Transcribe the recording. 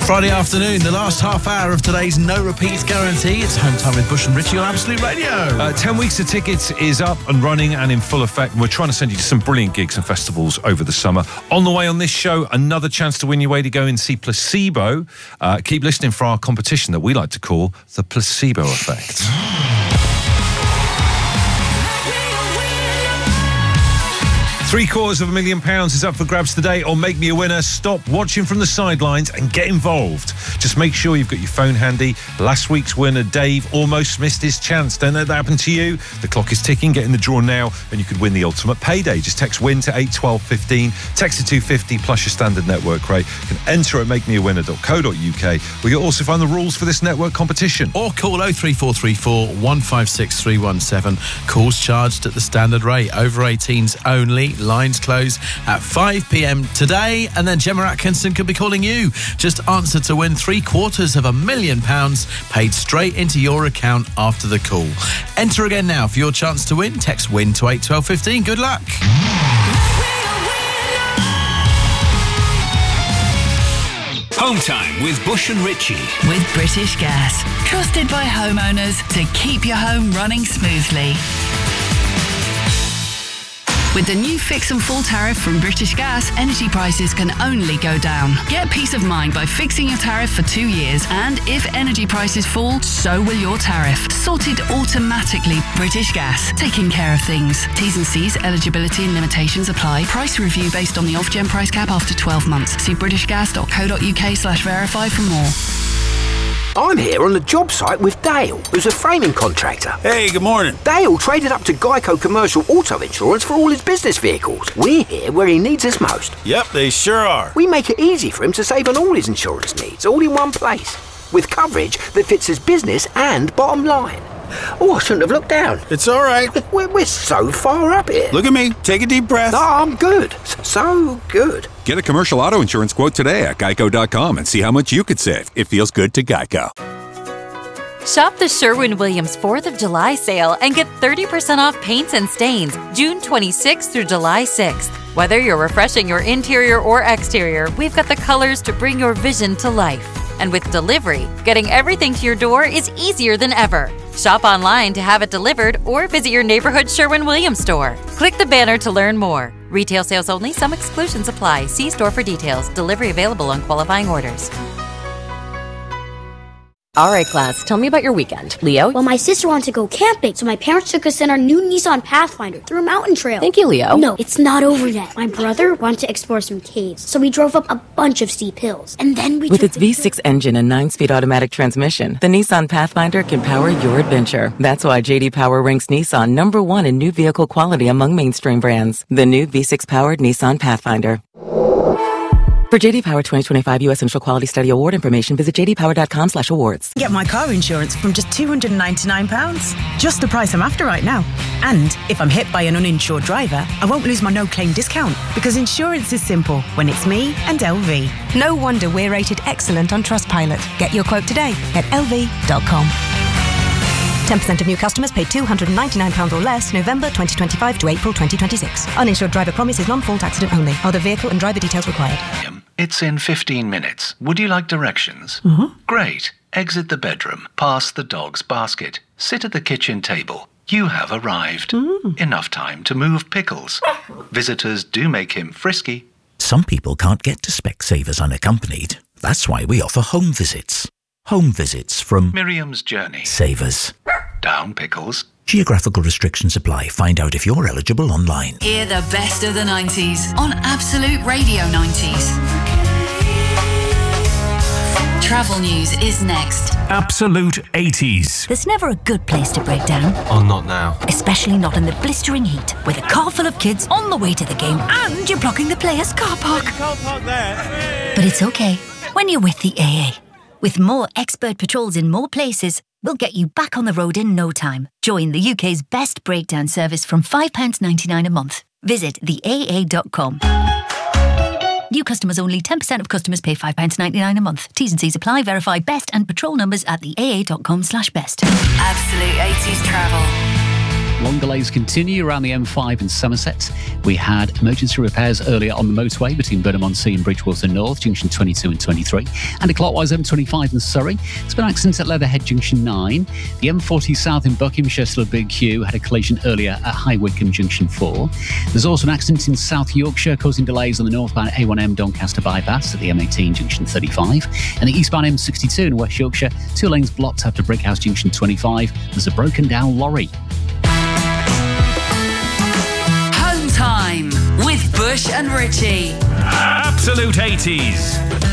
Friday afternoon, the last half hour of today's No Repeats Guarantee. It's Home Time with Bush and Richie on Absolute Radio. 10 weeks of tickets is up and running and in full effect. We're trying to send you to some brilliant gigs and festivals over the summer. On the way on this show, another chance to win your way to go and see Placebo. Keep listening for our competition that we like to call the Placebo Effect. £750,000 is up for grabs today, or make me a winner. Stop watching from the sidelines and get involved. Just make sure you've got your phone handy. Last week's winner, Dave, almost missed his chance. Don't let that happen to you. The clock is ticking. Get in the draw now and you could win the ultimate payday. Just text WIN to 81215. Text to 250 plus your standard network rate. You can enter at makemeawinner.co.uk, where you'll also find the rules for this network competition. Or call 03434 156 317. Calls charged at the standard rate. Over 18s only. Lines close at 5 p.m. today, and then Gemma Atkinson could be calling you. Just answer to win £750,000 paid straight into your account after the call. Enter again now for your chance to win. Text WIN to 81215. Good luck. Home Time with Bush and Richie. With British Gas. Trusted by homeowners to keep your home running smoothly. With the new Fix and Full tariff from British Gas, energy prices can only go down. Get peace of mind by fixing your tariff for 2 years, and if energy prices fall, so will your tariff. Sorted automatically. British Gas, taking care of things. T's and C's, eligibility and limitations apply. Price review based on the off-gen price cap after 12 months. See britishgas.co.uk/verify for more. I'm here on the job site with Dale, who's a framing contractor. Hey, good morning. Dale traded up to Geico Commercial Auto Insurance for all his business vehicles. We're here where he needs us most. Yep, they sure are. We make it easy for him to save on all his insurance needs, all in one place, with coverage that fits his business and bottom line. Oh, I shouldn't have looked down. It's all right. We're so far up here. Look at me. Take a deep breath. No, I'm good. So good. Get a commercial auto insurance quote today at geico.com and see how much you could save. It feels good to Geico. Shop the Sherwin-Williams 4th of July sale and get 30% off paints and stains June 26th through July 6th. Whether you're refreshing your interior or exterior, we've got the colors to bring your vision to life. And with delivery, getting everything to your door is easier than ever. Shop online to have it delivered or visit your neighborhood Sherwin-Williams store. Click the banner to learn more. Retail sales only. Some exclusions apply. See store for details. Delivery available on qualifying orders. All right, class, tell me about your weekend. Leo? Well, my sister wanted to go camping, so my parents took us in our new Nissan Pathfinder through a mountain trail. Thank you, Leo. No, it's not over yet. My brother wanted to explore some caves, so we drove up a bunch of steep hills. And then we With its V6 engine and 9-speed automatic transmission, the Nissan Pathfinder can power your adventure. That's why J.D. Power ranks Nissan #1 in new vehicle quality among mainstream brands. The new V6-powered Nissan Pathfinder. For J.D. Power 2025 U.S. Initial Quality Study Award information, visit jdpower.com/awards. Get my car insurance from just £299. Just the price I'm after right now. And if I'm hit by an uninsured driver, I won't lose my no-claim discount, because insurance is simple when it's me and LV. No wonder we're rated excellent on Trustpilot. Get your quote today at lv.com. 10% of new customers paid £299 or less November 2025 to April 2026. Uninsured driver promise is non-fault accident only. Other vehicle and driver details required. It's in 15 minutes. Would you like directions? Great. Exit the bedroom, past the dog's basket, sit at the kitchen table. You have arrived. Enough time to move pickles. Visitors do make him frisky. Some people can't get to Specsavers unaccompanied. That's why we offer home visits. Home visits from Miriam's Journey. Savers. Down pickles. Geographical restrictions apply. Find out if you're eligible online. Hear the best of the 90s on Absolute Radio 90s. Travel news is next. Absolute 80s. There's never a good place to break down. Oh, not now. Especially not in the blistering heat, with a car full of kids on the way to the game and you're blocking the players' car park. You can't park there. But it's okay when you're with the AA. With more expert patrols in more places, we'll get you back on the road in no time. Join the UK's best breakdown service from £5.99 a month. Visit theaa.com. New customers only. 10% of customers pay £5.99 a month. T's and C's apply. Verify best and patrol numbers at theaa.com/best. Absolute 80s travel. Long delays continue around the M5 in Somerset. We had emergency repairs earlier on the motorway between Burnham-on-Sea and Bridgewater North, junction 22 and 23. And a clockwise M25 in Surrey. There's been an accident at Leatherhead, junction 9. The M40 South in Buckinghamshire, still a big queue, had a collision earlier at High Wycombe, junction 4. There's also an accident in South Yorkshire causing delays on the northbound A1M Doncaster bypass at the M18, junction 35. And the eastbound M62 in West Yorkshire, 2 lanes blocked after Brickhouse, junction 25. There's a broken down lorry. Home time with Bush and Richie. Absolute 80s.